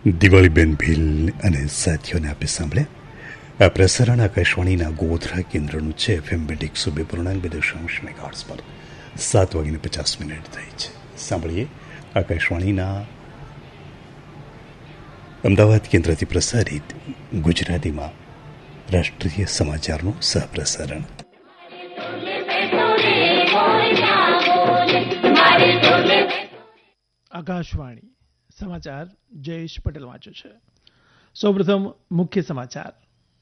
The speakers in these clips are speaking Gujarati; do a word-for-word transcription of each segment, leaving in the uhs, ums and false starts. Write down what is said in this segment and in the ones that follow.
દિવાળીબેન ભીલ અને સાથીઓને આપે સાંભળ્યા. આ પ્રસારણ આકાશવાણીના ગોધરા કેન્દ્રનું છે. એફએમ બેન્ડ એકસો બે પૂર્ણાંક બે દશાંશ મેગાહર્ટ્ઝ પર સાત વાગીને પચાસ મિનિટ થઈ છે. સાંભળીએ આકાશવાણીના અમદાવાદ કેન્દ્રથી પ્રસારિત ગુજરાતીમાં રાષ્ટ્રીય સમાચારનું સહપ્રસારણ. આકાશવાણી સમાચાર જયેશ પટેલ વાંચે છે. સૌપ્રથમ મુખ્ય સમાચાર.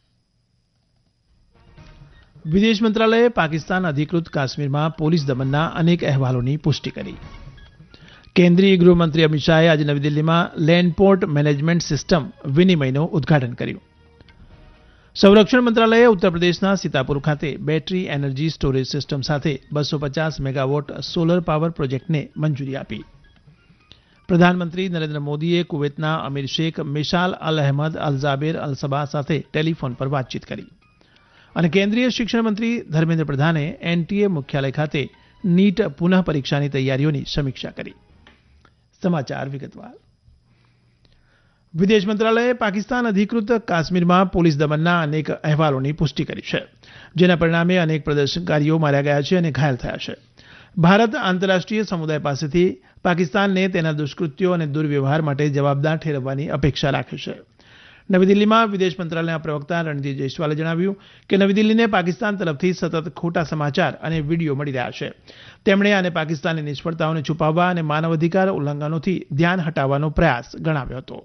વિદેશ મંત્રાલયે પાકિસ્તાન અધિકૃત કાશ્મીરમાં પોલીસ દમનના અનેક અહેવાલોની પુષ્ટિ કરી. કેન્દ્રીય ગૃહમંત્રી અમિત શાહે આજે નવી દિલ્હીમાં લેન્ડ પોર્ટ મેનેજમેન્ટ સિસ્ટમ વિનિમયનું ઉદઘાટન કર્યું. સંરક્ષણ મંત્રાલયે ઉત્તર પ્રદેશના સીતાપુર ખાતે બેટરી એનર્જી સ્ટોરેજ સિસ્ટમ સાથે બસો પચાસ મેગાવોટ સોલર પાવર પ્રોજેક્ટને મંજૂરી આપી. પ્રધાનમંત્રી નરેન્દ્ર મોદીએ કુવૈતના અમીર શેખ મિશાલ અલ અહેમદ અલ ઝાબેર અલ સબાહ સાથે ટેલિફોન પર વાતચીત કરી. અને કેન્દ્રીય શિક્ષણ મંત્રી ધર્મેન્દ્ર પ્રધાને એનટીએ મુખ્યાલય ખાતે નીટ પુનઃ પરીક્ષાની તૈયારીઓની સમીક્ષા કરી. સમાચાર વિગતવાર. વિદેશ મંત્રાલયે પાકિસ્તાન અધિકૃત કાશ્મીરમાં પોલીસ દમનના અનેક અહેવાલોની પુષ્ટિ કરી છે, જેના પરિણામે અનેક પ્રદર્શનકારીઓ માર્યા ગયા છે અને ઘાયલ થયા છે. ભારત આંતરરાષ્ટ્રીય સમુદાય પાસેથી પાકિસ્તાનને તેના દુષ્કૃત્યો અને દુર્વ્યવહાર માટે જવાબદાર ઠેરવવાની અપેક્ષા રાખે છે. નવી દિલ્હીમાં વિદેશ મંત્રાલયના પ્રવક્તા રણધીર જયસ્વાલે જણાવ્યું કે નવી દિલ્હીને પાકિસ્તાન તરફથી સતત ખોટા સમાચાર અને વીડિયો મળી રહ્યા છે. તેમણે આને પાકિસ્તાનની નિષ્ફળતાઓને છુપાવવા અને માનવ અધિકાર ઉલ્લંઘનોથી ધ્યાન હટાવવાનો પ્રયાસ ગણાવ્યો હતો.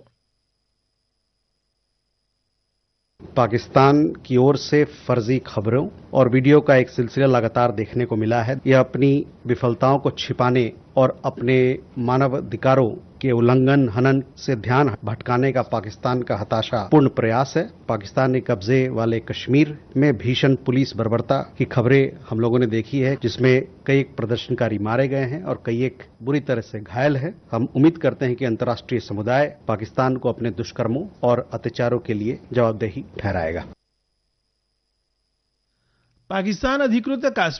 पाकिस्तान की ओर से फर्जी खबरों और वीडियो का एक सिलसिला लगातार देखने को मिला है. यह अपनी विफलताओं को छिपाने और अपने मानव अधिकारों के उल्लंघन हनन से ध्यान भटकाने का पाकिस्तान का हताशापूर्ण प्रयास है. पाकिस्तान ने कब्जे वाले कश्मीर में भीषण पुलिस बर्बरता की खबरें हम लोगों ने देखी है, जिसमें कई प्रदर्शनकारी मारे गए हैं और कई एक बुरी तरह से घायल है. हम उम्मीद करते हैं कि अंतर्राष्ट्रीय समुदाय पाकिस्तान को अपने दुष्कर्मों और अत्याचारों के लिए जवाबदेही ठहराएगा. पाकिस्तान अधिकृत